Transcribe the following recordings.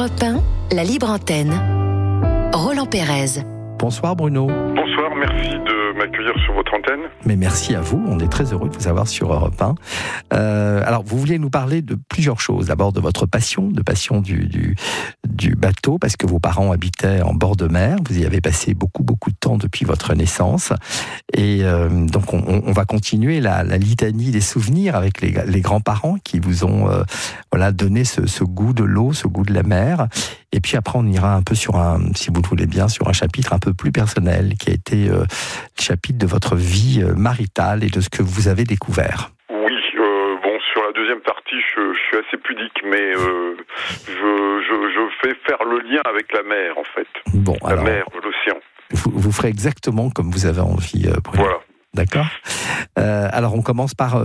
Europe 1, la libre antenne. Roland Pérez. Bonsoir Bruno. Bonsoir, merci de m'accueillir sur votre antenne. Mais merci à vous, on est très heureux de vous avoir sur Europe 1. Alors, vous vouliez nous parler de plusieurs choses. D'abord de votre passion du bateau, parce que vos parents habitaient en bord de mer. Vous y avez passé beaucoup de temps depuis votre naissance. Et donc, on va continuer la litanie des souvenirs avec les grands-parents qui vous ont donné ce goût de l'eau, ce goût de la mer. Et puis après, on ira un peu si vous le voulez bien, sur un chapitre un peu plus personnel, qui a été le chapitre de votre vie maritale et de ce que vous avez découvert. Oui, sur la deuxième partie, je suis assez pudique, mais je fais faire le lien avec la mer, en fait. Bon, la mer, l'océan. Vous ferez exactement comme vous avez envie, Bruno. Voilà. D'accord. Alors, on commence par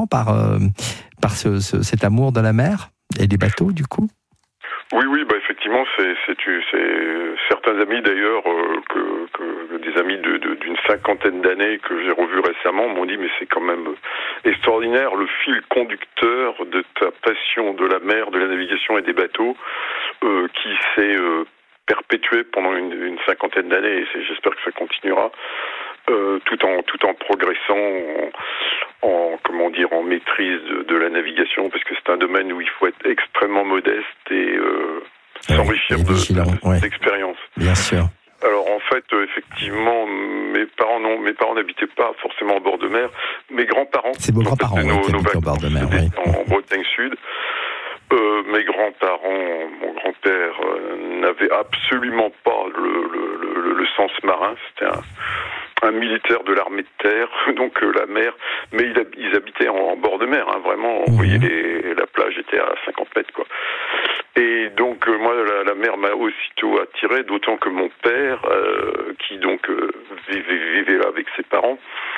cet amour de la mer et des bateaux, du coup. Oui, effectivement, c'est certains amis d'ailleurs, des amis d'une cinquantaine d'années que j'ai revus récemment m'ont dit mais c'est quand même extraordinaire le fil conducteur de ta passion de la mer, de la navigation et des bateaux qui s'est perpétué pendant une cinquantaine d'années et j'espère que ça continuera. Tout en progressant en maîtrise de la navigation, parce que c'est un domaine où il faut être extrêmement modeste et s'enrichir d'expérience. Bien sûr. Alors en fait, effectivement, mes parents n'habitaient pas forcément en bord de mer. Mes grands-parents. C'est vos grands-parents qui habitent en bord de mer, oui. En Bretagne Sud. Mes grands-parents, mon grand-père n'avait absolument pas le sens marin. C'était un militaire de l'armée de terre, donc la mer, mais ils habitaient en bord de mer, vraiment, vous voyez, la plage était à 50 mètres, quoi. Et donc, moi, la mer m'a aussitôt attiré, d'autant que mon père, qui donc vivait là avec ses parents,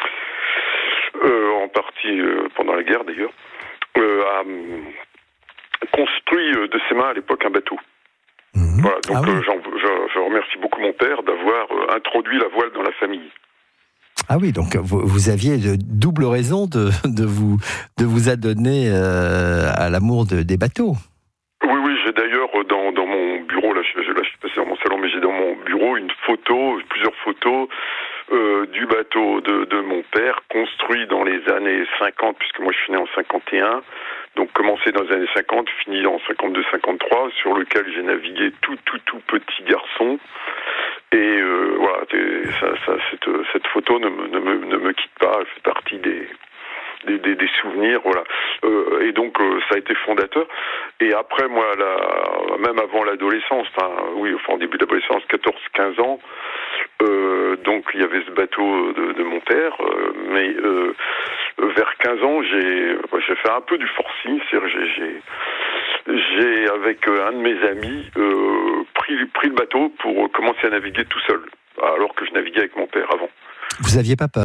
en partie pendant la guerre d'ailleurs, a construit de ses mains à l'époque un bateau. Voilà, donc je remercie beaucoup mon père d'avoir introduit la voile dans la famille. Ah oui, donc vous aviez de double raison de vous adonner à l'amour des bateaux. Oui, j'ai d'ailleurs dans mon bureau, là je suis passé dans mon salon, mais j'ai dans mon bureau plusieurs photos du bateau de mon père, construit dans les années 50, puisque moi je suis né en 51, donc commencé dans les années 50, fini en 52-53, sur lequel j'ai navigué tout petit garçon. Et voilà, cette photo ne me quitte pas, elle fait partie des souvenirs, voilà. Et donc ça a été fondateur. Et après, moi, même avant l'adolescence, au début de l'adolescence, 14-15 ans, donc il y avait ce bateau de mon père, mais vers 15 ans, j'ai fait un peu du forcing, c'est-à-dire j'ai avec un de mes amis pris le bateau pour commencer à naviguer tout seul, alors que je naviguais avec mon père avant. Vous aviez pas peur ?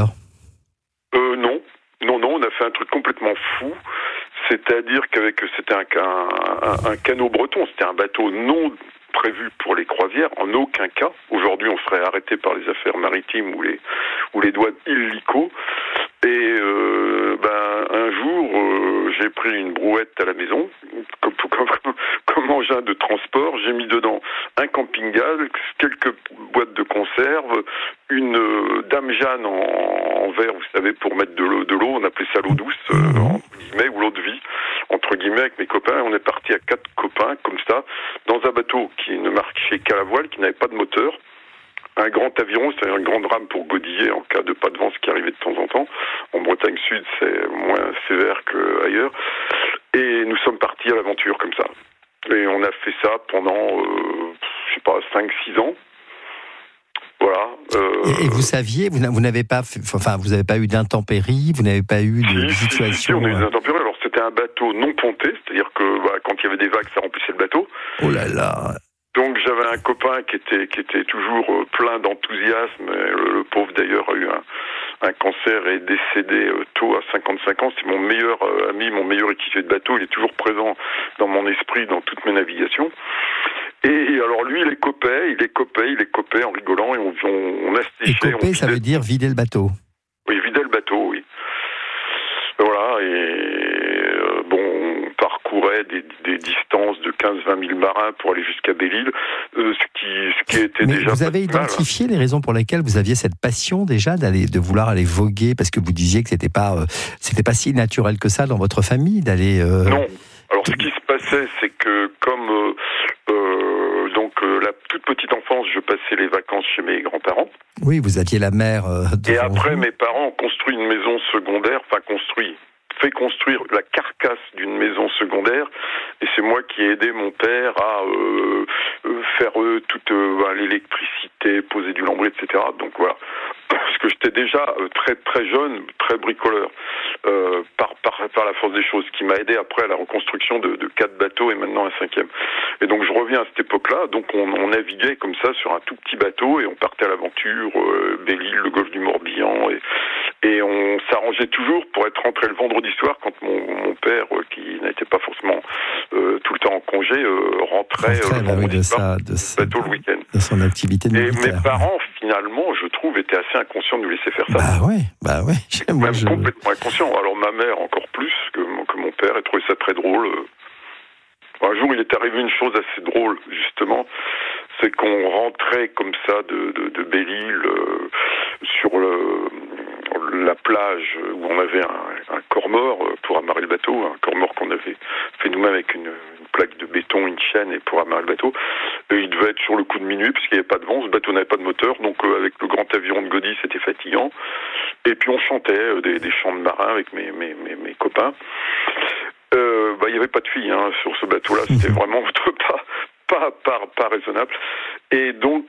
Non, on a fait un truc complètement fou, c'est-à-dire c'était un canot breton, c'était un bateau non prévu pour les croisières, en aucun cas. Aujourd'hui, on serait arrêté par les affaires maritimes ou les douanes illico. Et un jour, j'ai pris une brouette à la maison, comme engin de transport. J'ai mis dedans un camping-gaz, quelques boîtes de conserve, une Dame Jeanne en verre, vous savez, pour mettre de l'eau. On appelait ça l'eau douce, entre guillemets, ou l'eau de vie, entre guillemets, avec mes copains. On est parti à 4 copains, comme ça, dans un bateau qui ne marchait qu'à la voile, qui n'avait pas de moteur. Un grand aviron, c'est-à-dire une grande rame pour godiller en cas de pas de vent, ce qui arrivait de temps en temps. En Bretagne Sud, c'est moins sévère qu'ailleurs. Et nous sommes partis à l'aventure comme ça. Et on a fait ça pendant, 5-6 ans. Voilà. Et vous saviez, vous n'avez pas eu d'intempéries, vous n'avez pas eu de situation... Si, on a eu des intempéries. Alors c'était un bateau non ponté, c'est-à-dire que quand il y avait des vagues, ça remplissait le bateau. Oh là là. Donc j'avais un copain qui était toujours plein d'enthousiasme. Le pauvre d'ailleurs a eu un cancer et est décédé tôt à 55 ans. C'est mon meilleur ami, mon meilleur équipier de bateau. Il est toujours présent dans mon esprit, dans toutes mes navigations. Et alors lui, il est copait en rigolant et on asséchait. Et coper, ça veut dire vider le bateau. Oui, vider le bateau, oui. Voilà, et parcourait des distances de 15-20 000 marins pour aller jusqu'à Belle-Île, ce qui était Mais déjà... vous avez identifié les raisons pour lesquelles vous aviez cette passion déjà de vouloir aller voguer, parce que vous disiez que c'était pas si naturel que ça dans votre famille d'aller... Non. Alors ce qui se passait, c'est que comme la toute petite enfance, je passais les vacances chez mes grands-parents. Oui, vous aviez la mer devant Et après, vous. mes parents ont construit une maison secondaire, fait construire la carcasse d'une maison secondaire, et c'est moi qui ai aidé mon père à faire toute l'électricité, poser du lambris, etc. Donc voilà, parce que j'étais déjà très très jeune, très bricoleur, par la force des choses, qui m'a aidé après à la reconstruction de 4 bateaux et maintenant un 5e. Et donc je reviens à cette époque-là, donc on naviguait comme ça sur un tout petit bateau et on partait à l'aventure, Belle-Île, le golfe du Morbihan, et on s'arrangeait toujours pour être rentré le vendredi soir quand mon père, qui n'était pas forcément tout le temps en congé, rentrait le vendredi soir de bateau le week-end. De son activité de Et militaire. mes parents, finalement, je trouve, étaient assez inconscients de nous laisser faire ça. Bah ouais. Moi, Complètement inconscients. Alors ma mère encore plus que mon père, elle trouvait ça très drôle. Un jour, il est arrivé une chose assez drôle, justement, c'est qu'on rentrait comme ça de Belle-Île sur la plage où on avait un corps-mort pour amarrer le bateau, un corps-mort qu'on avait fait nous-mêmes avec une plaque de béton, une chaîne, et pour amarrer le bateau. Et il devait être sur le coup de minuit, parce qu'il n'y avait pas de vent, ce bateau n'avait pas de moteur, donc avec le grand aviron de Godis, c'était fatigant. Et puis on chantait des chants de marins avec mes copains. Il n'y avait pas de filles sur ce bateau-là, c'était vraiment pas raisonnable. Et donc,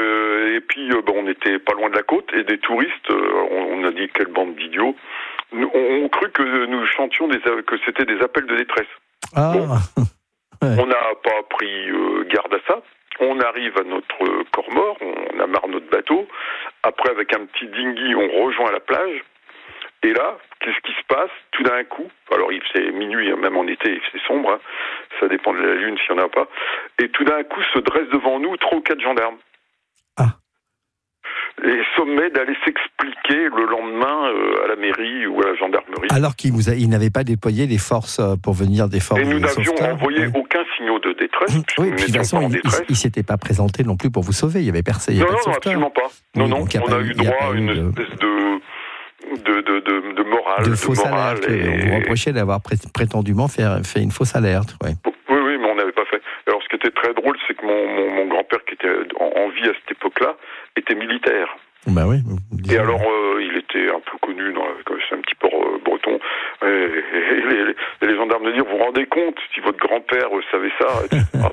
on n'était pas loin de la côte, et des touristes, on a dit quelle bande d'idiots, on cru que nous chantions que c'était des appels de détresse. Ah. Bon, ouais. On n'a pas pris garde à ça. On arrive à notre corps mort, on amarre notre bateau. Après, avec un petit dinghy, on rejoint la plage. Et là, qu'est-ce qui se passe? Tout d'un coup, alors il fait minuit, même en été, il fait sombre, ça dépend de la lune s'il n'y en a pas, et tout d'un coup se dressent devant nous 3 ou 4 gendarmes. Ah. Et sommet d'aller s'expliquer le lendemain à la mairie ou à la gendarmerie. Alors qu'ils n'avaient pas déployé les forces pour venir des forces. Et nous n'avions envoyé aucun signal de détresse. Oui, puis de toute façon, ils ne s'étaient pas présentés non plus pour vous sauver. Il y avait personne. Non, absolument pas. Non, on a eu droit à une espèce de morale. De fausse alerte. Et... On vous reprochait d'avoir prétendument fait une fausse alerte. Oui, mais on n'avait pas fait. Alors, ce qui était très drôle, c'est que mon grand-père, qui était en vie à cette époque-là, était militaire. Bah oui. Et alors, il était un peu connu, c'est un petit port breton. Et les gendarmes me disent, vous vous rendez compte si votre grand-père savait ça?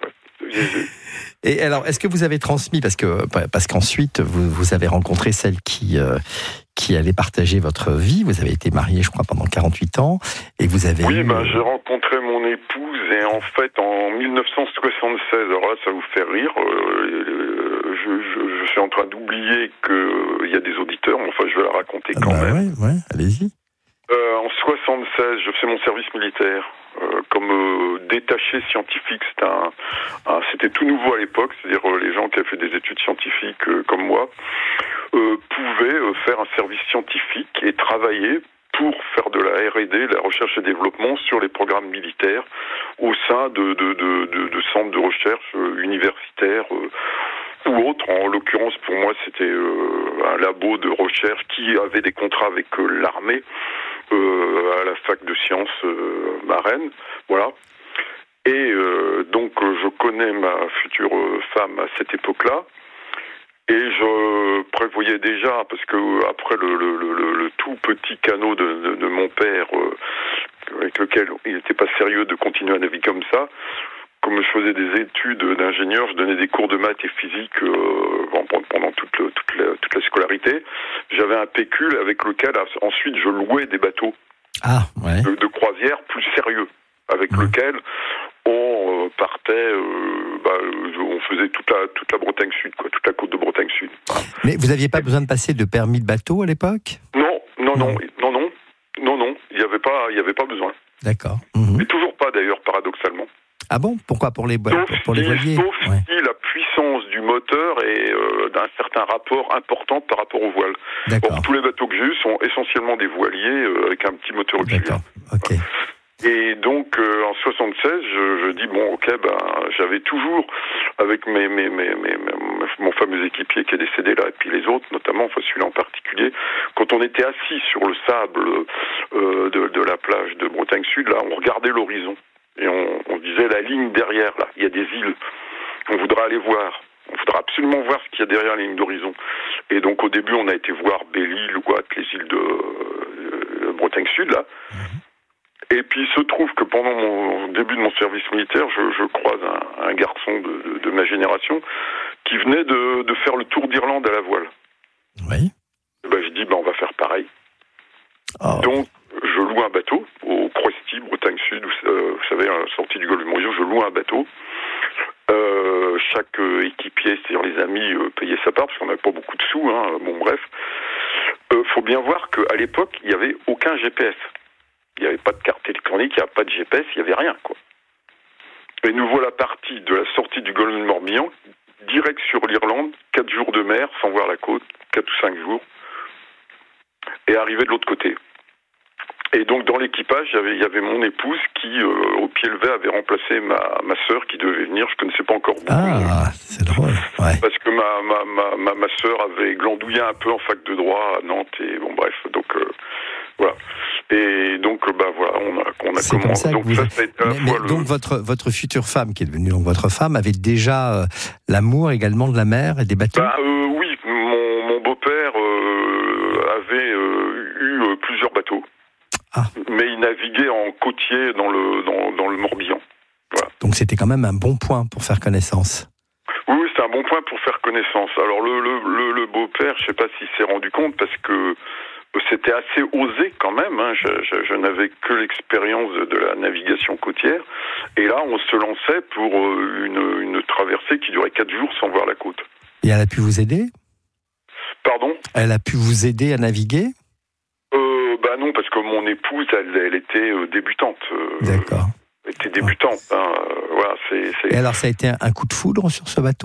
Et alors, est-ce que vous avez transmis, parce qu'ensuite vous avez rencontré celle qui allait partager votre vie, vous avez été marié, je crois, pendant 48 ans, et vous avez... Oui, j'ai rencontré mon épouse, et en fait, en 1976, alors là, ça vous fait rire, je suis en train d'oublier qu'il y a des auditeurs, mais enfin, je vais la raconter quand même. Oui, allez-y. En 76, je fais mon service militaire comme détaché scientifique. C'était tout nouveau à l'époque, c'est-à-dire les gens qui avaient fait des études scientifiques comme moi pouvaient faire un service scientifique et travailler pour faire de la R&D, la recherche et développement sur les programmes militaires au sein de centres de recherche universitaires ou autres. En l'occurrence, pour moi, c'était un labo de recherche qui avait des contrats avec l'armée à la fac de sciences Marennes, voilà. Et donc, je connais ma future femme à cette époque-là. Et je prévoyais déjà, parce que après le tout petit canot de mon père, avec lequel il n'était pas sérieux de continuer à naviguer comme ça, comme je faisais des études d'ingénieur, je donnais des cours de maths et physique pendant toute la scolarité. J'avais un pécule avec lequel ensuite je louais des bateaux de croisière plus sérieux, avec lequel on partait, on faisait toute la Bretagne Sud, toute la côte de Bretagne Sud. Mais vous n'aviez pas besoin de passer de permis de bateau à l'époque? Non, il n'y avait pas besoin. D'accord. Et toujours pas d'ailleurs, paradoxalement. Ah bon? Pourquoi? Pour les voiliers? Sauf si la puissance du moteur est d'un certain rapport important par rapport aux voiles. D'accord. Or, tous les bateaux que j'ai eus sont essentiellement des voiliers avec un petit moteur auxiliaire. D'accord, ok. Et donc en 76, je dis bon, ok, j'avais toujours avec mon fameux équipier qui est décédé là, et puis les autres, notamment, enfin celui-là en particulier, quand on était assis sur le sable de la plage de Bretagne Sud, là, on regardait l'horizon et on disait la ligne derrière, là, il y a des îles, on voudra aller voir. On voudra absolument voir ce qu'il y a derrière la ligne d'horizon. Et donc au début, on a été voir Belle-Île, Ouate, les îles de Bretagne Sud, là. Et puis il se trouve que pendant mon début de mon service militaire, je croise un garçon de ma génération qui venait de faire le tour d'Irlande à la voile. Oui. Je dis, on va faire pareil. Oh. Donc je loue un bateau au Croesti, Bretagne Sud, vous savez, à la sortie du golfe du Morbihan, je loue un bateau. Chaque équipier, c'est-à-dire les amis, payait sa part parce qu'on n'avait pas beaucoup de sous. Bon, bref. Faut bien voir qu'à l'époque, il n'y avait aucun GPS. Il n'y avait pas de carte électronique, il n'y avait pas de GPS, il n'y avait rien, quoi. Et nous voilà partis de la sortie du golfe du Morbihan, direct sur l'Irlande, 4 jours de mer, sans voir la côte, 4 ou 5 jours, et arrivé de l'autre côté. Et donc dans l'équipage, il y avait mon épouse qui, au pied levé, avait remplacé ma sœur qui devait venir. Je connaissais pas encore beaucoup. Ah, c'est drôle. Ouais. Parce que ma sœur avait glandouillé un peu en fac de droit à Nantes et bon bref, donc voilà. Et donc voilà, on a c'est commencé. Comme ça donc que vous ça a été donc votre future femme, qui est devenue donc votre femme, avait déjà l'amour également de la mer et des bateaux. Oui, mon beau-père avait eu plusieurs bateaux. Ah. Mais il naviguait en côtier dans le Morbihan. Voilà. Donc c'était quand même un bon point pour faire connaissance. Oui, c'est un bon point pour faire connaissance. Alors le beau-père, je ne sais pas s'il s'est rendu compte parce que c'était assez osé quand même. Je n'avais que l'expérience de la navigation côtière. Et là, on se lançait pour une traversée qui durait 4 jours sans voir la côte. Et elle a pu vous aider ? Pardon ? Elle a pu vous aider à naviguer ? Non, parce que mon épouse, elle était débutante. D'accord. Elle était débutante. Voilà, Et alors, ça a été un coup de foudre sur ce bateau ?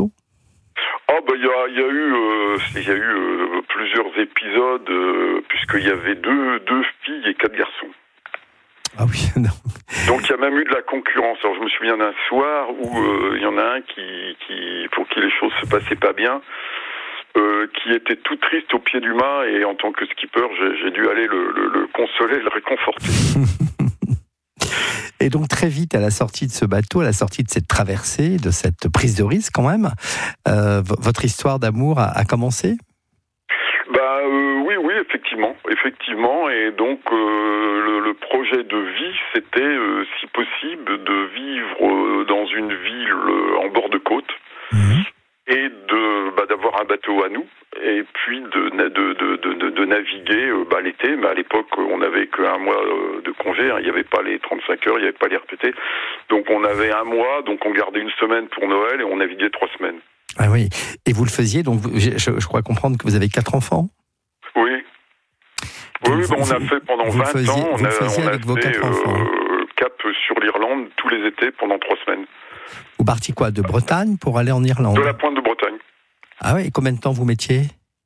Il y a eu plusieurs épisodes, puisqu'il y avait deux filles et 4 garçons. Ah oui, non. Donc il y a même eu de la concurrence. Alors je me souviens d'un soir où il y en a un pour qui les choses se passaient pas bien, qui était tout triste au pied du mât, et en tant que skipper, j'ai dû aller le consoler, le réconforter. Et donc très vite, à la sortie de ce bateau, à la sortie de cette traversée, de cette prise de risque quand même, votre histoire d'amour a commencé ? Oui, effectivement. Et donc le projet de vie, c'était, si possible, de vivre dans une ville en bord de côte. Et d'avoir un bateau à nous, et puis de naviguer l'été, mais à l'époque on n'avait qu'un mois de congé, il n'y avait pas les 35 heures, il n'y avait pas les RTT, donc on avait un mois, donc on gardait une semaine pour Noël et on naviguait 3 semaines. Ah oui, et vous le faisiez, donc je crois comprendre que vous avez 4 enfants ? Oui. Oui, on a fait pendant 20 ans, on a avec vos 4 enfants. Cap sur l'Irlande tous les étés pendant 3 semaines. Vous partiez quoi, de Bretagne pour aller en Irlande ? De la pointe de Bretagne. Ah oui, et combien de temps vous mettiez ?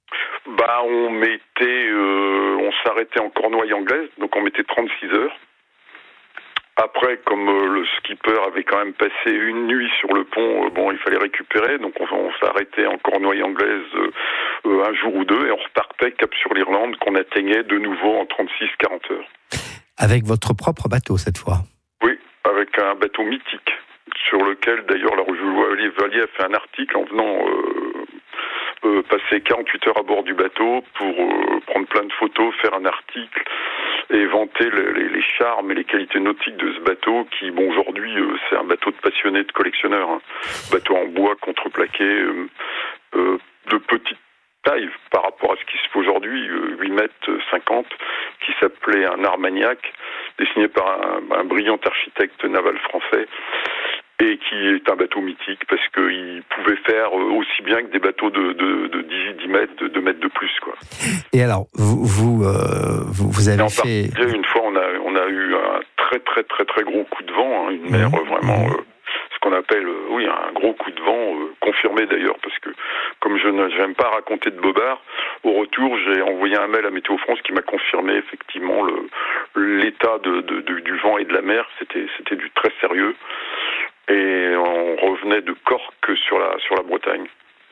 On s'arrêtait en Cornouailles anglaise, donc on mettait 36 heures. Après, comme le skipper avait quand même passé une nuit sur le pont, il fallait récupérer, donc on s'arrêtait en Cornouailles anglaise un jour ou deux, et on repartait cap sur l'Irlande, qu'on atteignait de nouveau en 36-40 heures. Avec votre propre bateau cette fois ? Oui, avec un bateau mythique, sur lequel d'ailleurs la revue Valier a fait un article en venant passer 48 heures à bord du bateau pour prendre plein de photos, faire un article et vanter les charmes et les qualités nautiques de ce bateau qui, aujourd'hui, c'est un bateau de passionnés, de collectionneurs. Bateau en bois contreplaqué, de petite taille par rapport à ce qui se fait aujourd'hui, 8 mètres 50, qui s'appelait un Armagnac, dessiné par un brillant architecte naval français, et qui est un bateau mythique parce qu'il pouvait faire aussi bien que des bateaux de 10 mètres, de 2 mètres de plus, quoi. Et alors, vous avez fait... Une fois, on a eu un très très très très gros coup de vent, une mer vraiment... ce qu'on appelle, un gros coup de vent, confirmé d'ailleurs, parce que comme je n'aime pas raconter de bobards, au retour, j'ai envoyé un mail à Météo France qui m'a confirmé effectivement l'état du vent et de la mer. C'était du très sérieux. Et on revenait de Cork sur la Bretagne.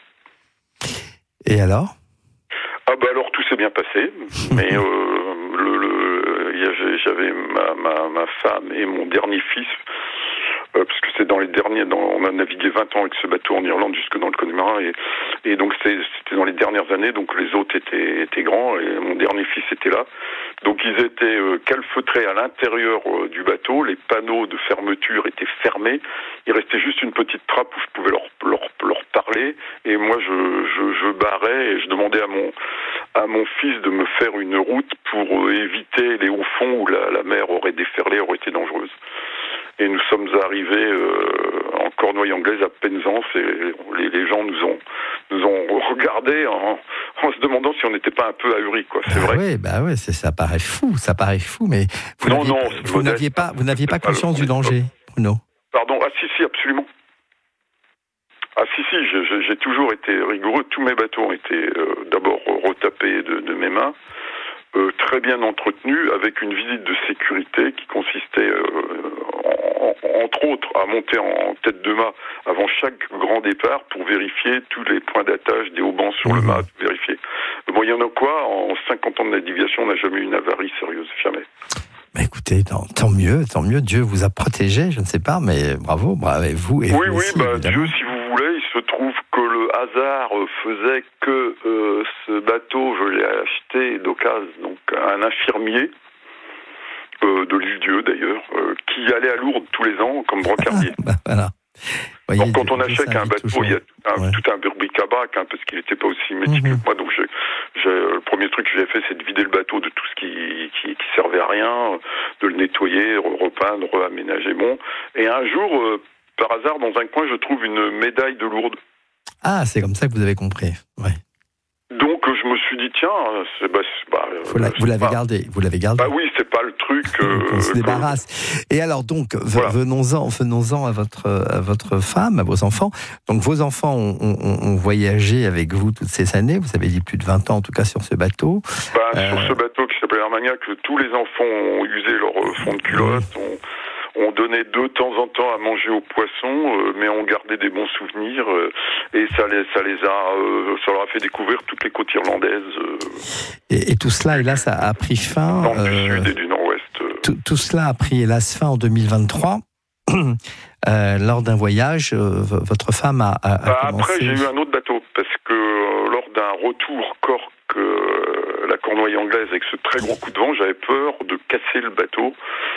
Et alors ? Ah bah alors tout s'est bien passé, mais j'avais ma femme et mon dernier fils, parce que c'est dans les derniers, on a navigué 20 ans avec ce bateau en Irlande jusque dans le Connemara, et donc c'était dans les dernières années, donc les autres étaient grands et mon dernier fils était là. Donc ils étaient calfeutrés à l'intérieur du bateau, les panneaux de fermeture étaient fermés, il restait juste une petite trappe où je pouvais leur parler, et moi je barrais et je demandais à mon fils de me faire une route pour éviter les hauts fonds où la mer aurait déferlé, aurait été dangereuse. Et nous sommes arrivés en Cornouailles anglaise à Penzance, et les gens nous ont regardés en se demandant si on n'était pas un peu ahuris, quoi. C'est vrai. Oui, ça paraît fou, mais vous n'aviez pas conscience du danger, Bruno. Pardon, si, absolument. Ah si, j'ai toujours été rigoureux. Tous mes bateaux ont été d'abord retapés de mes mains, très bien entretenus, avec une visite de sécurité qui consistait entre autres à monter en tête de mât avant chaque grand départ pour vérifier tous les points d'attache des haubans sur le mât, vérifier. Bon, il y en a quoi, en 50 ans de navigation, on n'a jamais eu une avarie sérieuse, jamais. Bah écoutez, tant mieux, Dieu vous a protégé, je ne sais pas, mais bravo, vous et oui, vous aussi, Dieu, si vous voulez, il se trouve que le hasard faisait que ce bateau, je l'ai acheté d'occasion, donc un infirmier, de l'île-Dieu d'ailleurs, qui allait à Lourdes tous les ans comme brancardier. Voilà. Voyez, donc quand on achète un bateau, toujours. il y a tout un bric-à-brac, parce qu'il n'était pas aussi méticuleux que moi. Donc le premier truc que j'ai fait, c'est de vider le bateau de tout ce qui servait à rien, de le nettoyer, repeindre, réaménager. Bon. Et un jour, par hasard, dans un coin, je trouve une médaille de Lourdes. Ah, c'est comme ça que vous avez compris. Ouais. Donc je me suis dit tiens, vous l'avez gardé. Bah oui, c'est pas le truc. On se débarrasse. Et alors donc venons-en à votre femme, à vos enfants. Donc vos enfants ont voyagé avec vous toutes ces années. Vous avez dit plus de 20 ans en tout cas sur ce bateau. Sur ce bateau qui s'appelait Armagnac, tous les enfants ont usé leur fond de culotte. On donnait de temps en temps à manger aux poissons, mais on gardait des bons souvenirs, et ça leur a fait découvrir toutes les côtes irlandaises. Et tout cela, hélas, a pris fin. Dans du sud et du nord-ouest. Tout cela a pris, hélas, fin en 2023. Lors d'un voyage, votre femme a commencé... Après, j'ai eu un autre bateau, parce que lors d'un retour Cork, la Cornouaille anglaise, avec ce très gros coup de vent, j'avais peur de casser le bateau,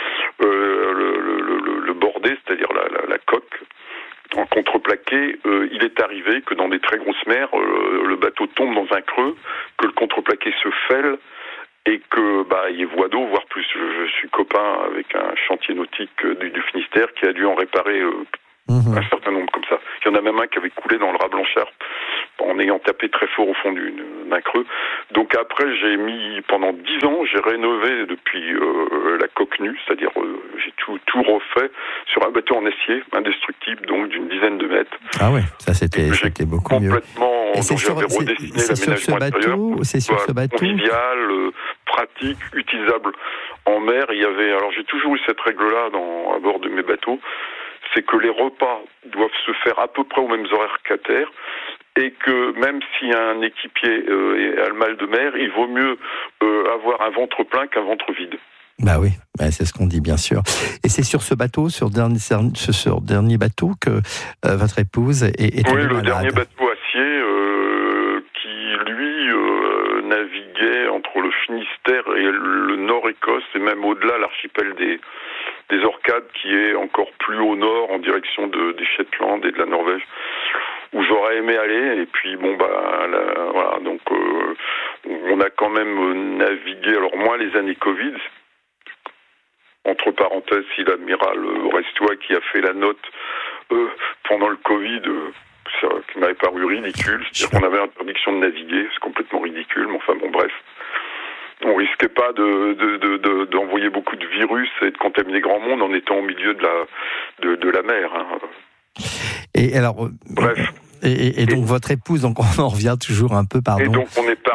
le bordé, c'est-à-dire la coque, en contreplaqué. Il est arrivé que dans des très grosses mers, le bateau tombe dans un creux, que le contreplaqué se fêle, et que il y ait voie d'eau, voire plus. Je suis copain avec un chantier nautique du Finistère qui a dû en réparer un certain nombre comme ça. Il y en a même un qui avait coulé dans le raz Blanchard en ayant tapé très fort au fond d'un creux. Donc après, pendant 10 ans, j'ai rénové depuis la coque nue, c'est-à-dire j'ai tout refait sur un bateau en acier indestructible, donc d'une dizaine de mètres. Ah ouais, ça c'était beaucoup mieux. Complètement. J'avais redessiné l'aménagement intérieur. C'est sur ce bateau convivial, pratique, utilisable en mer. Alors j'ai toujours eu cette règle-là à bord de mes bateaux, c'est que les repas doivent se faire à peu près aux mêmes horaires qu'à terre, et que même si un équipier a le mal de mer, il vaut mieux avoir un ventre plein qu'un ventre vide. Bah oui, c'est ce qu'on dit bien sûr. Et c'est sur ce bateau, sur dernier bateau, que votre épouse est tombée malade. Oui, le dernier bateau acier qui, lui, naviguait entre le Finistère et le Nord-Écosse, et même au-delà, l'archipel des Orcades, qui est encore plus au nord, en direction des Shetland et de la Norvège, où j'aurais aimé aller. Et puis voilà, donc on a quand même navigué, alors moins les années Covid, entre parenthèses, si l'amiral Restois qui a fait la note pendant le Covid, ça qui m'avait paru ridicule, c'est-à-dire qu'on avait interdiction de naviguer, c'est complètement ridicule, mais enfin bon, bref. On risquait pas d'envoyer beaucoup de virus et de contaminer grand monde en étant au milieu de la mer. Et alors, bref. Et donc votre épouse, donc on en revient toujours un peu, pardon. Et donc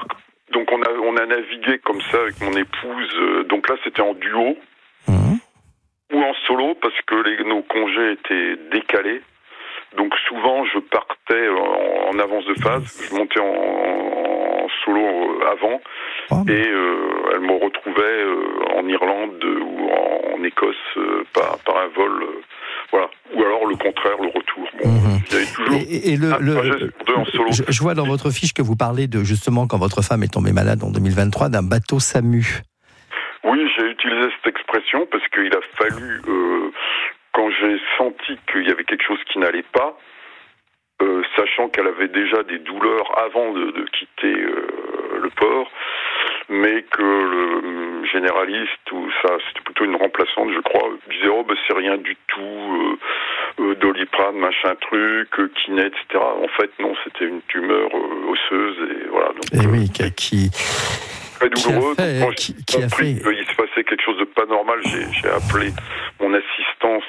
on a navigué comme ça avec mon épouse. Donc là, c'était en duo ou en solo parce que nos congés étaient décalés. Donc souvent, je partais en avance de phase. Je montais en solo avant et elle me retrouvait en Irlande ou en Écosse par un vol. Voilà. Ou alors le contraire, le retour. Bon, il y avait toujours un trajet sur deux en solo. Je vois dans votre fiche que vous parlez de, justement, quand votre femme est tombée malade en 2023, d'un bateau SAMU. Oui, j'ai utilisé cette expression parce qu'il a fallu, quand j'ai senti qu'il y avait quelque chose qui n'allait pas, sachant qu'elle avait déjà des douleurs avant de quitter le port, mais que le généraliste, ou ça, c'était plutôt une remplaçante, je crois, disait c'est rien du tout, Doliprane, machin truc, kiné, etc. En fait, non, c'était une tumeur osseuse et voilà. Donc, et oui, qui très douloureux. Quand qui j'ai a compris fait qu'il se passait quelque chose de pas normal, j'ai appelé mon assistance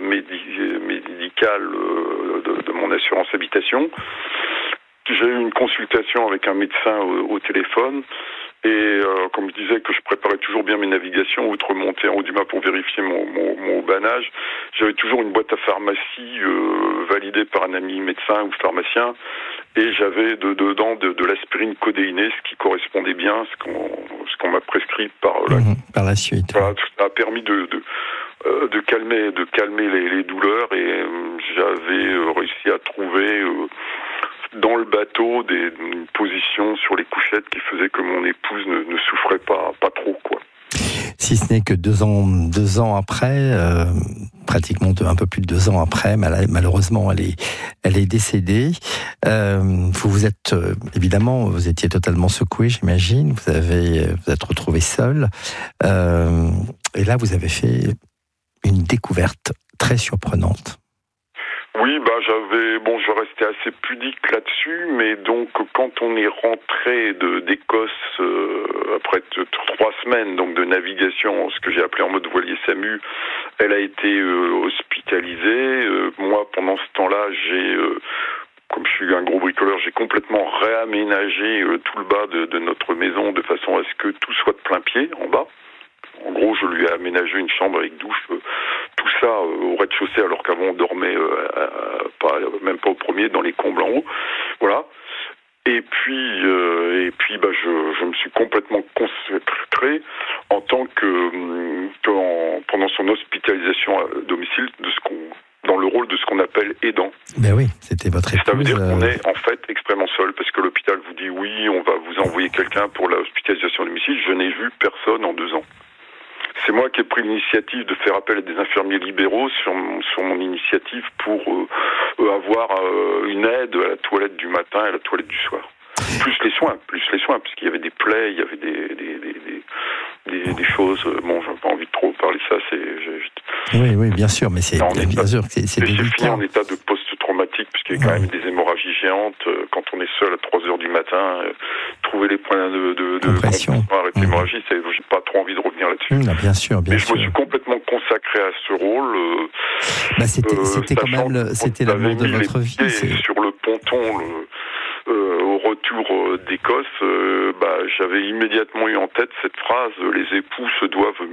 médicale de mon assurance habitation. J'ai eu une consultation avec un médecin au téléphone. Et comme je disais que je préparais toujours bien mes navigations, outre monter en haut du mât pour vérifier mon haubanage, j'avais toujours une boîte à pharmacie validée par un ami médecin ou pharmacien, et j'avais dedans de l'aspirine codéinée, ce qui correspondait bien à ce qu'on m'a prescrit par la suite. Voilà, ça a permis de calmer les douleurs, et j'avais réussi à trouver dans le bateau une position sur les couchettes qui faisait que mon épouse ne souffrait pas trop, quoi. Si ce n'est que 2 ans après, pratiquement un peu plus de 2 ans après, malheureusement, elle est décédée. Vous êtes évidemment, vous étiez totalement secoué, j'imagine. Vous êtes retrouvé seul. Et là, vous avez fait une découverte très surprenante. Oui, je restais assez pudique là-dessus, mais donc quand on est rentré d'Écosse après 3 semaines donc de navigation, ce que j'ai appelé en mode voilier SAMU, elle a été hospitalisée. Moi, pendant ce temps-là, comme je suis un gros bricoleur, j'ai complètement réaménagé tout le bas de notre maison de façon à ce que tout soit de plein pied en bas. En gros, je lui ai aménagé une chambre avec douche, tout ça au rez-de-chaussée, alors qu'avant on dormait même pas au premier, dans les combles en haut. Voilà. Et puis, je me suis complètement concentré en tant pendant son hospitalisation à domicile, dans le rôle de ce qu'on appelle aidant. Ben oui, c'était votre épouse. Ça veut dire qu'on est en fait extrêmement seul, parce que l'hôpital vous dit oui, on va vous envoyer quelqu'un pour la hospitalisation à domicile. Je n'ai vu personne en 2 ans. C'est moi qui ai pris l'initiative de faire appel à des infirmiers libéraux sur mon initiative pour avoir une aide à la toilette du matin et à la toilette du soir. Plus les soins, puisqu'il y avait des plaies, il y avait des choses. Bon, j'ai pas envie de trop parler de ça. Oui, bien sûr, mais c'est délicat. J'ai fini en état de post-traumatique, puisqu'il y a quand même des hémorragies géantes. Quand on est seul à 3h du matin, trouver les points de compression, arrêter l'hémorragie, j'ai pas trop envie de revenir là-dessus. Bien sûr. Mais je me suis complètement consacré à ce rôle. C'était quand même c'était l'amour de votre vie. Sur le ponton, au retour d'Écosse, j'avais immédiatement eu en tête cette phrase: les époux se doivent